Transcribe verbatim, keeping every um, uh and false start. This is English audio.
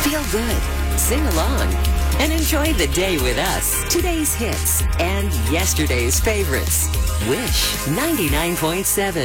Feel good, sing along, and enjoy the day with us. Today's hits and yesterday's favorites. Wish ninety-nine point seven.